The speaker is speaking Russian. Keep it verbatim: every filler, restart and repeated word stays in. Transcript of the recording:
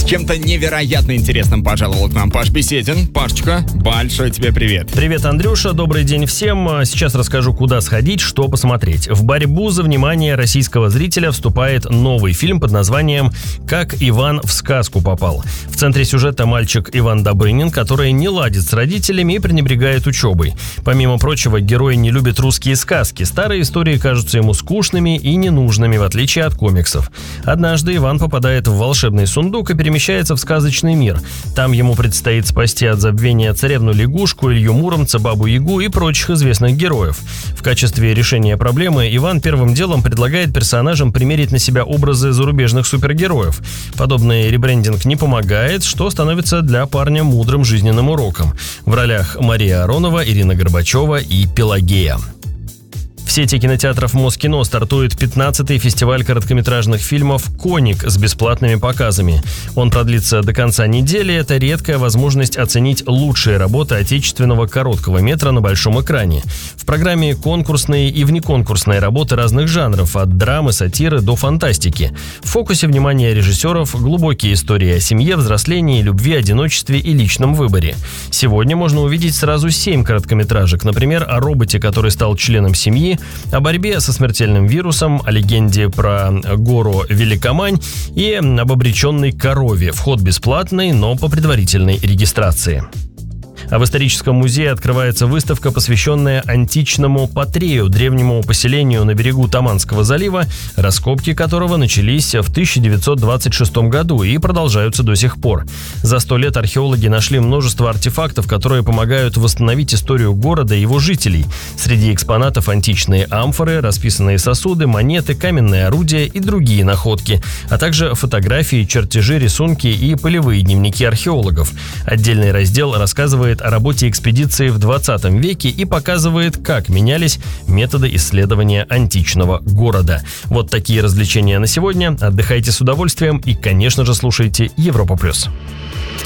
чем-то невероятно интересным пожаловал к нам Паш Беседин. Пашечка, большой тебе привет. Привет, Андрюша, добрый день всем. Сейчас расскажу, куда сходить, что посмотреть. В борьбу за внимание российского зрителя вступает новый фильм под названием «Как Иван в сказку попал». В центре сюжета мальчик Иван Добрынин, который не ладит с родителями и пренебрегает учебой. Помимо прочего, герой не любит русские сказки. Старые истории кажутся ему скучными и ненужными, в отличие от комиксов. Однажды Иван попадает в волшебный сундук и перемещается в сказочный мир. Там ему предстоит спасти от забвения царевну-лягушку, Илью Муромца, Бабу-Ягу и прочих известных героев. В качестве решения проблемы Иван первым делом предлагает персонажам примерить на себя образы зарубежных супергероев. Подобный ребрендинг не помогает, что становится для парня мудрым жизненным уроком. В ролях Мария Аронова, Ирина Горбачева и Пелагея. В сети кинотеатров Москино стартует пятнадцатый фестиваль короткометражных фильмов «Коник» с бесплатными показами. Он продлится до конца недели. Это редкая возможность оценить лучшие работы отечественного короткого метра на большом экране. В программе конкурсные и внеконкурсные работы разных жанров, от драмы, сатиры до фантастики. В фокусе внимания режиссеров глубокие истории о семье, взрослении, любви, одиночестве и личном выборе. Сегодня можно увидеть сразу семь короткометражек, например, о роботе, который стал членом семьи, о борьбе со смертельным вирусом, о легенде про гору Великомань и об обреченной корове. Вход бесплатный, но по предварительной регистрации. А в историческом музее открывается выставка, посвященная античному Патрею, древнему поселению на берегу Таманского залива, раскопки которого начались в тысяча девятьсот двадцать шестом году и продолжаются до сих пор. За сто лет археологи нашли множество артефактов, которые помогают восстановить историю города и его жителей. Среди экспонатов античные амфоры, расписанные сосуды, монеты, каменные орудия и другие находки, а также фотографии, чертежи, рисунки и полевые дневники археологов. Отдельный раздел рассказывает о работе экспедиции в двадцатом веке и показывает, как менялись методы исследования античного города. Вот такие развлечения на сегодня. Отдыхайте с удовольствием и, конечно же, слушайте Европа плюс.